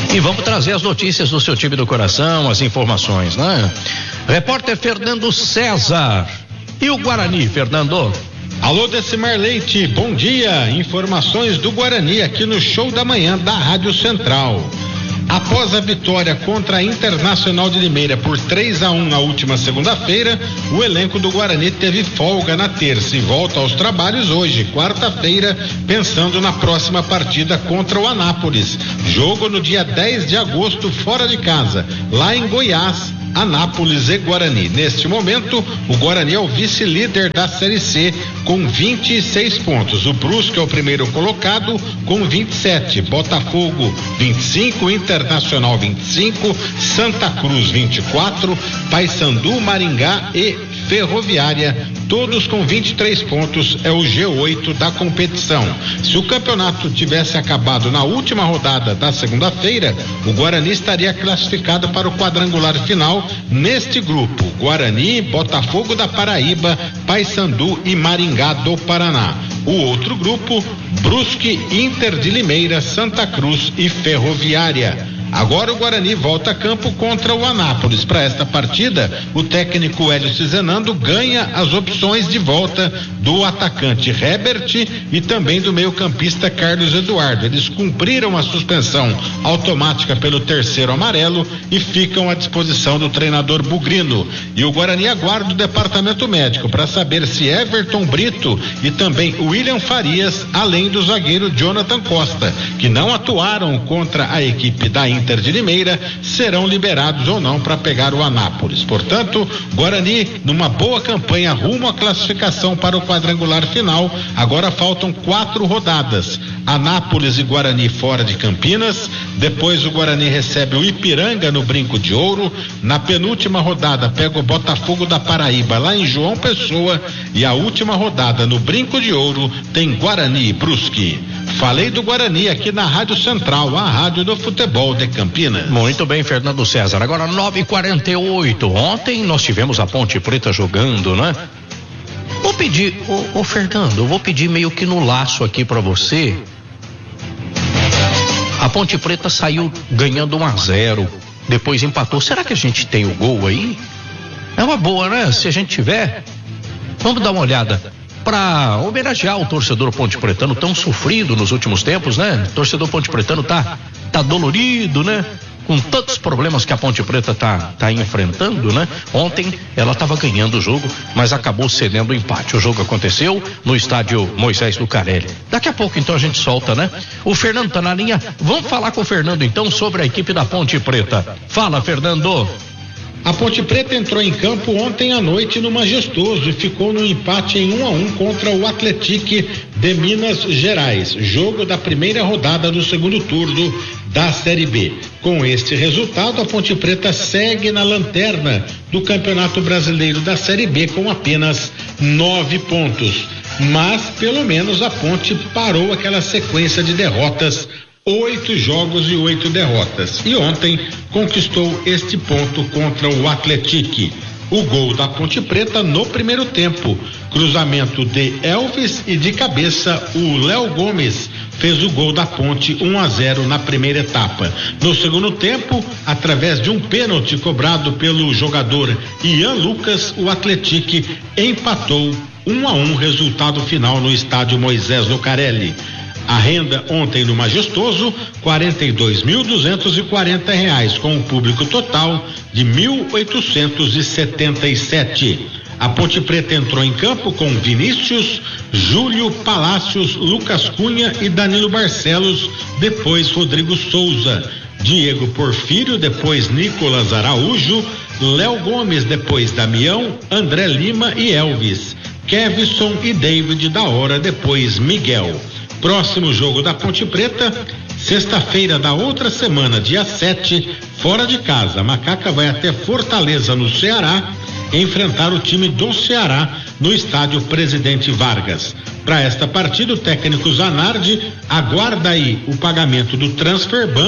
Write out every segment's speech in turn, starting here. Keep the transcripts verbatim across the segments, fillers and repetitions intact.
E vamos trazer as notícias do seu time do coração, as informações, né? Repórter Fernando César. E o Guarani, Fernando? Alô, Decimar Leite, bom dia. Informações do Guarani aqui no Show da Manhã da Rádio Central. Após a vitória contra a Internacional de Limeira por três a um na última segunda-feira, o elenco do Guarani teve folga na terça e volta aos trabalhos hoje, quarta-feira, pensando na próxima partida contra o Anápolis. Jogo no dia dez de agosto, fora de casa, lá em Goiás. Anápolis e Guarani. Neste momento, o Guarani é o vice-líder da Série C com vinte e seis pontos. O Brusque é o primeiro colocado com vinte e sete. Botafogo vinte e cinco, Internacional vinte e cinco, Santa Cruz vinte e quatro, Paysandu, Maringá e Ferroviária, todos com vinte e três pontos, é o G oito da competição. Se o campeonato tivesse acabado na última rodada da segunda-feira, o Guarani estaria classificado para o quadrangular final neste grupo: Guarani, Botafogo da Paraíba, Paysandu e Maringá do Paraná. O outro grupo, Brusque, Inter de Limeira, Santa Cruz e Ferroviária. Agora o Guarani volta a campo contra o Anápolis. Para esta partida, o técnico Hélio Cizenando ganha as opções de volta do atacante Herbert e também do meio-campista Carlos Eduardo. Eles cumpriram a suspensão automática pelo terceiro amarelo e ficam à disposição do treinador Bugrino. E o Guarani aguarda o departamento médico para saber se Everton Brito e também William Farias, além do zagueiro Jonathan Costa, que não atuaram contra a equipe da Inter de Limeira, serão liberados ou não para pegar o Anápolis. Portanto, Guarani numa boa campanha rumo à classificação para o quadrangular final. Agora faltam quatro rodadas. Anápolis e Guarani fora de Campinas. Depois o Guarani recebe o Ipiranga no Brinco de Ouro. Na penúltima rodada pega o Botafogo da Paraíba lá em João Pessoa. E a última rodada no Brinco de Ouro tem Guarani e Brusque. Falei do Guarani aqui na Rádio Central, a rádio do futebol de Campinas. Muito bem, Fernando César. Agora nove e quarenta e oito. Ontem nós tivemos a Ponte Preta jogando, né? Vou pedir, ô, ô Fernando, eu vou pedir meio que no laço aqui pra você. A Ponte Preta saiu ganhando um a zero, depois empatou. Será que a gente tem o gol aí? É uma boa, né? Se a gente tiver, vamos dar uma olhada. Para homenagear o torcedor ponte-pretano tão sofrido nos últimos tempos, né? O torcedor ponte-pretano tá, tá dolorido, né? Com tantos problemas que a Ponte Preta tá, tá enfrentando, né? Ontem ela estava ganhando o jogo, mas acabou cedendo o empate. O jogo aconteceu no estádio Moisés Lucarelli. Daqui a pouco então a gente solta, né? O Fernando tá na linha. Vamos falar com o Fernando então sobre a equipe da Ponte Preta. Fala, Fernando. A Ponte Preta entrou em campo ontem à noite no Majestoso e ficou no empate em um a um contra o Atlético de Minas Gerais, jogo da primeira rodada do segundo turno da Série B. Com este resultado, a Ponte Preta segue na lanterna do Campeonato Brasileiro da Série B com apenas nove pontos. Mas, pelo menos, a Ponte parou aquela sequência de derrotas. Oito jogos e oito derrotas. E ontem conquistou este ponto contra o Atlético. O gol da Ponte Preta no primeiro tempo. Cruzamento de Elvis e de cabeça o Léo Gomes fez o gol da Ponte, um a zero na primeira etapa. No segundo tempo, através de um pênalti cobrado pelo jogador Ian Lucas, o Atlético empatou um a um, resultado final no estádio Moisés Lucarelli. A renda ontem no Majestoso, quarenta e dois mil duzentos e quarenta reais, com o público total de mil oitocentos e setenta e sete. A Ponte Preta entrou em campo com Vinícius, Júlio Palácios, Lucas Cunha e Danilo Barcelos, depois Rodrigo Souza, Diego Porfírio, depois Nicolas Araújo, Léo Gomes, depois Damião, André Lima e Elvis, Kevson e David da hora, depois Miguel. Próximo jogo da Ponte Preta, sexta-feira da outra semana, dia sete, fora de casa. A Macaca vai até Fortaleza, no Ceará, enfrentar o time do Ceará no estádio Presidente Vargas. Para esta partida, o técnico Zanardi aguarda aí o pagamento do transfer ban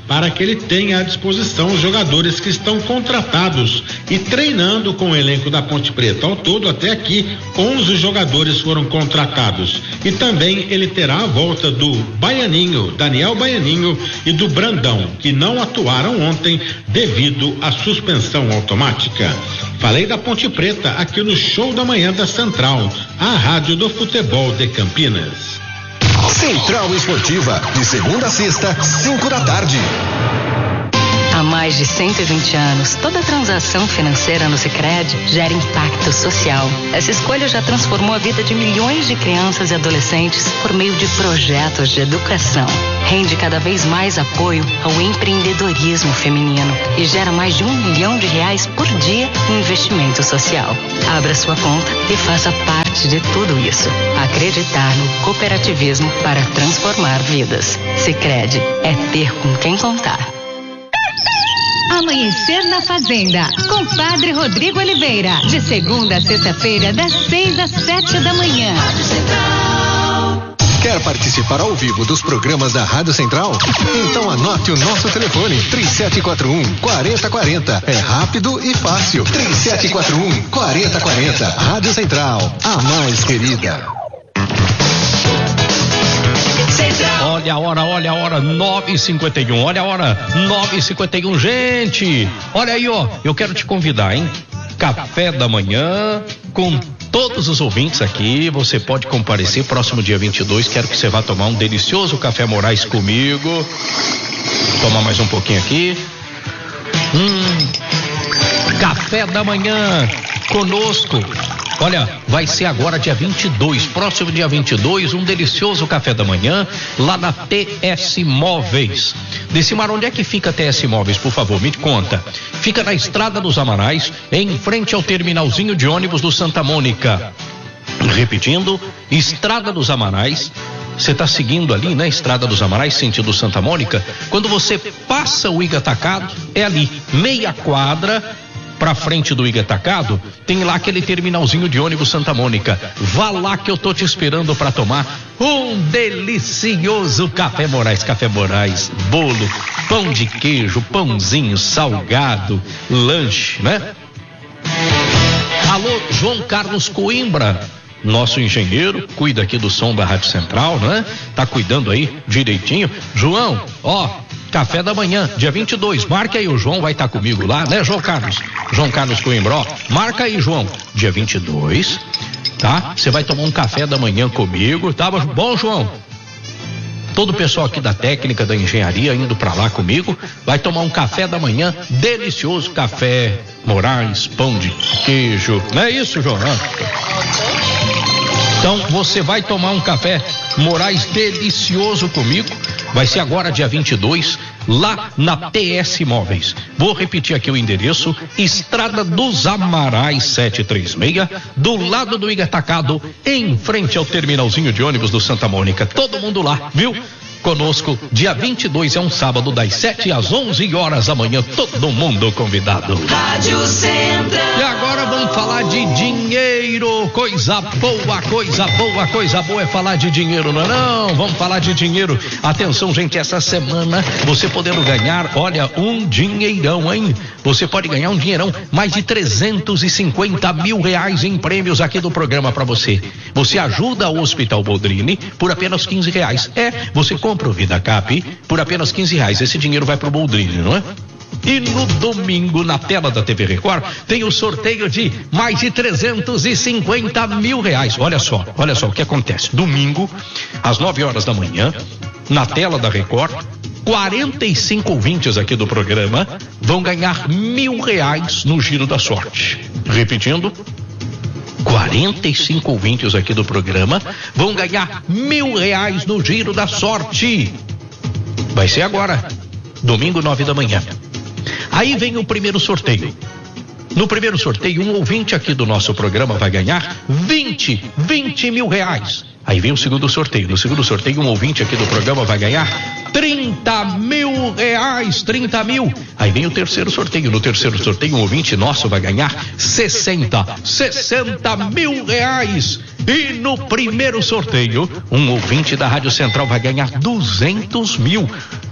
para que ele tenha à disposição os jogadores que estão contratados e treinando com o elenco da Ponte Preta. Ao todo, até aqui, onze jogadores foram contratados. E também ele terá a volta do Baianinho, Daniel Baianinho, e do Brandão, que não atuaram ontem devido à suspensão automática. Falei da Ponte Preta aqui no Show da Manhã da Central, a rádio do futebol de Campinas. Central Esportiva, de segunda a sexta, cinco da tarde. Há mais de cento e vinte anos, toda transação financeira no Sicredi gera impacto social. Essa escolha já transformou a vida de milhões de crianças e adolescentes por meio de projetos de educação. Rende cada vez mais apoio ao empreendedorismo feminino e gera mais de um milhão de reais por dia em investimento social. Abra sua conta e faça parte de tudo isso. Acreditar no cooperativismo para transformar vidas. Sicredi é ter com quem contar. Amanhecer na Fazenda, com Padre Rodrigo Oliveira, de segunda a sexta-feira, das seis às sete da manhã. Quer participar ao vivo dos programas da Rádio Central? Então anote o nosso telefone, três sete quatro um, quatro zero quatro zero. É rápido e fácil. três sete quatro um, quatro zero quatro zero. Rádio Central, a mais querida. Olha a hora, olha a hora, nove e cinquenta e um, olha a hora, nove e cinquenta e um, gente, olha aí, ó, eu quero te convidar, hein, café da manhã com todos os ouvintes aqui, você pode comparecer próximo dia vinte e dois, quero que você vá tomar um delicioso café Moraes comigo, tomar mais um pouquinho aqui, hum, café da manhã conosco. Olha, vai ser agora dia vinte e dois, próximo dia vinte e dois, um delicioso café da manhã lá na T S Móveis. Decimar, onde é que fica a T S Móveis, por favor, me conta. Fica na Estrada dos Amarais, em frente ao terminalzinho de ônibus do Santa Mônica. Repetindo, Estrada dos Amarais. Você está seguindo ali, né? Estrada dos Amarais, sentido Santa Mônica. Quando você passa o Iga Atacado, é ali, meia quadra pra frente do Iga Atacado, tem lá aquele terminalzinho de ônibus Santa Mônica. Vá lá que eu tô te esperando para tomar um delicioso café Moraes, café Moraes, bolo, pão de queijo, pãozinho, salgado, lanche, né? Alô, João Carlos Coimbra, nosso engenheiro, cuida aqui do som da Rádio Central, né? Tá cuidando aí direitinho. João, ó, café da manhã, dia vinte e dois, marca aí, o João vai estar tá comigo lá, né, João Carlos? João Carlos Coimbra, ó, marca aí, João, dia vinte e dois, tá? Você vai tomar um café da manhã comigo, tá bom, João? Todo o pessoal aqui da técnica, da engenharia, indo pra lá comigo, vai tomar um café da manhã, delicioso café Moraes, pão de queijo, não é isso, João? Então, você vai tomar um café Moraes delicioso comigo. Vai ser agora dia vinte e dois, lá na T S Móveis. Vou repetir aqui o endereço: Estrada dos Amarais setecentos e trinta e seis, do lado do Iga Atacado, em frente ao terminalzinho de ônibus do Santa Mônica. Todo mundo lá, viu? Conosco, dia vinte e dois, é um sábado, das sete às onze horas da manhã, todo mundo convidado. Rádio Central. E agora vamos falar de dinheiro, coisa boa, coisa boa, coisa boa é falar de dinheiro, não é não? Vamos falar de dinheiro. Atenção, gente, essa semana você podendo ganhar, olha, um dinheirão, hein? Você pode ganhar um dinheirão, mais de trezentos e cinquenta mil reais em prêmios aqui do programa para você. Você ajuda o Hospital Boldrini por apenas quinze reais. É, você compra o Vida Cap por apenas quinze reais. Esse dinheiro vai pro Boldrini, não é? E no domingo, na tela da T V Record, tem o sorteio de mais de trezentos e cinquenta mil reais. Olha só, olha só o que acontece. Domingo, às nove horas da manhã, na tela da Record, quarenta e cinco ouvintes aqui do programa vão ganhar mil reais no Giro da Sorte. Repetindo, quarenta e cinco ouvintes aqui do programa vão ganhar mil reais no Giro da Sorte. Vai ser agora, domingo, nove da manhã. Aí vem o primeiro sorteio. No primeiro sorteio, um ouvinte aqui do nosso programa vai ganhar vinte, vinte mil reais. Aí vem o segundo sorteio. No segundo sorteio, um ouvinte aqui do programa vai ganhar trinta mil reais, trinta mil. Aí vem o terceiro sorteio. No terceiro sorteio, um ouvinte nosso vai ganhar sessenta, sessenta mil reais. E no primeiro sorteio, um ouvinte da Rádio Central vai ganhar duzentos mil.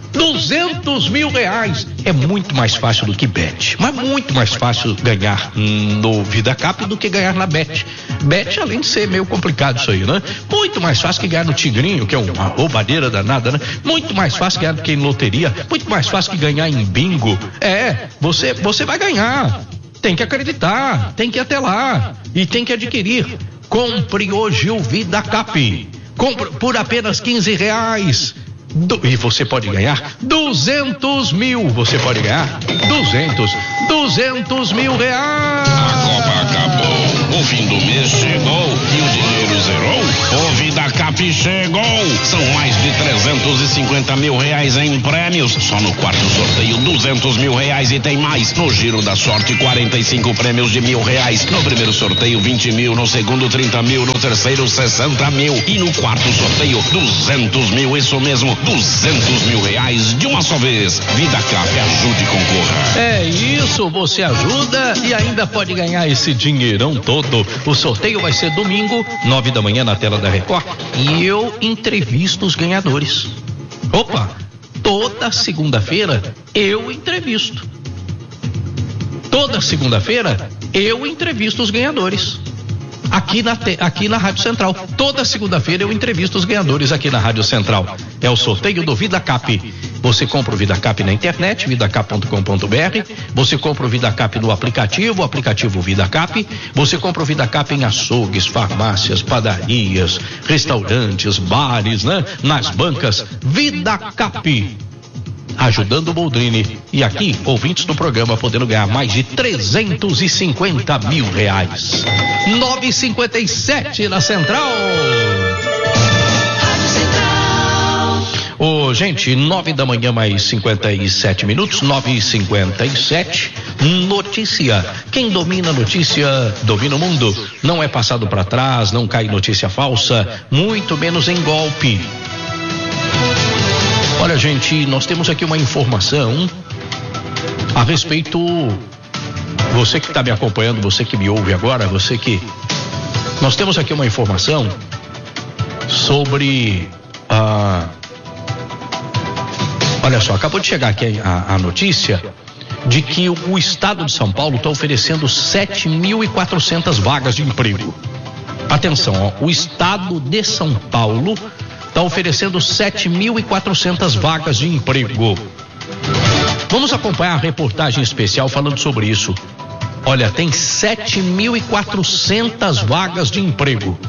duzentos mil reais. É muito mais fácil do que Bet, mas muito mais fácil ganhar no VidaCap do que ganhar na Bet. Bet, além de ser meio complicado isso aí, né? Muito mais fácil que ganhar no Tigrinho, que é uma roubadeira danada, né? Muito mais fácil ganhar do que em loteria, muito mais fácil que ganhar em bingo. É, você, você vai ganhar. Tem que acreditar, tem que ir até lá e tem que adquirir. Compre hoje o VidaCap. Compre por apenas quinze reais. Do, e você pode ganhar duzentos mil. Você pode ganhar duzentos, duzentos mil reais. A Copa acabou, o fim do mês chegou e o dinheiro zerou. O VidaCap chegou. São mais de trezentos e cinquenta mil reais em prêmios. Só no quarto sorteio, duzentos mil reais e tem mais. No giro da sorte, quarenta e cinco prêmios de mil reais. No primeiro sorteio, vinte mil. No segundo, trinta mil. No terceiro, sessenta mil. E no quarto sorteio, duzentos mil. Isso mesmo, duzentos mil reais de uma só vez. VidaCap, ajude e concorra. É isso, você ajuda e ainda pode ganhar esse dinheirão todo. O sorteio vai ser domingo, nove da manhã na tela da Record. E eu entrevisto os ganhadores. Opa, toda segunda-feira eu entrevisto. Toda segunda-feira eu entrevisto os ganhadores. Aqui na, te, aqui na Rádio Central. Toda segunda-feira eu entrevisto os ganhadores aqui na Rádio Central. É o sorteio do VidaCap. Você compra o VidaCap na internet, vidacap ponto com ponto br. Você compra o VidaCap no aplicativo, o aplicativo VidaCap. Você compra o VidaCap em açougues, farmácias, padarias, restaurantes, bares, né? Nas bancas. VidaCap. Ajudando o Boldrini. E aqui, ouvintes do programa podendo ganhar mais de trezentos e cinquenta mil reais. nove e cinquenta e sete na Central. Ô, oh, gente, nove da manhã mais cinquenta e sete minutos, nove e cinquenta e sete. Notícia. Quem domina a notícia, domina o mundo. Não é passado para trás, não cai notícia falsa, muito menos em golpe. Olha, gente, nós temos aqui uma informação a respeito, você que está me acompanhando, você que me ouve agora, você que... Nós temos aqui uma informação sobre a... Olha só, acabou de chegar aqui a, a notícia de que o, o estado de São Paulo está oferecendo sete mil e quatrocentas vagas de emprego. Atenção, ó, o estado de São Paulo está oferecendo sete mil e quatrocentas vagas de emprego. Vamos acompanhar a reportagem especial falando sobre isso. Olha, tem sete mil e quatrocentas vagas de emprego.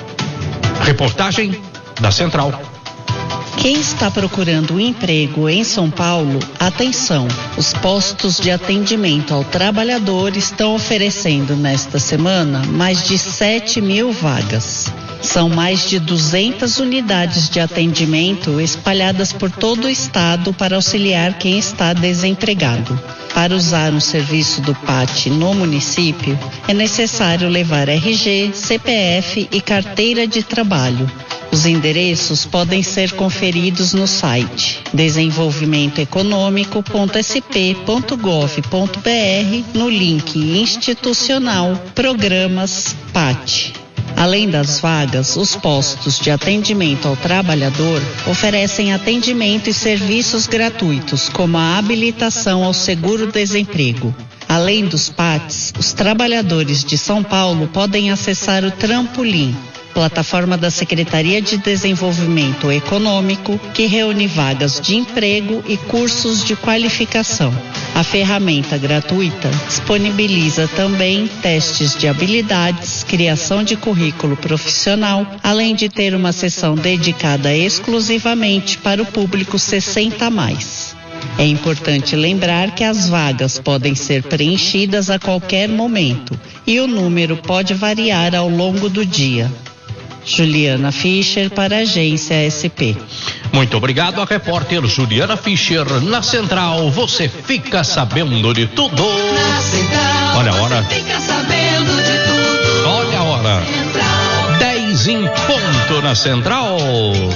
Reportagem da Central. Quem está procurando um emprego em São Paulo, atenção, os postos de atendimento ao trabalhador estão oferecendo nesta semana mais de sete mil vagas. São mais de duzentas unidades de atendimento espalhadas por todo o estado para auxiliar quem está desempregado. Para usar um serviço do P A T no município, é necessário levar R G, C P F e carteira de trabalho. Os endereços podem ser conferidos no site desenvolvimento econômico ponto s p ponto gov ponto b r no link institucional Programas P A T. Além das vagas, os postos de atendimento ao trabalhador oferecem atendimento e serviços gratuitos, como a habilitação ao seguro-desemprego. Além dos P A Ts, os trabalhadores de São Paulo podem acessar o Trampolim, plataforma da Secretaria de Desenvolvimento Econômico, que reúne vagas de emprego e cursos de qualificação. A ferramenta gratuita disponibiliza também testes de habilidades, criação de currículo profissional, além de ter uma seção dedicada exclusivamente para o público sessenta a mais. É importante lembrar que as vagas podem ser preenchidas a qualquer momento e o número pode variar ao longo do dia. Juliana Fischer para a Agência S P. Muito obrigado, a repórter Juliana Fischer na Central. Você fica sabendo de tudo. Na Central. Olha a hora. Você fica sabendo de tudo. Olha a hora. Central. dez em ponto na Central.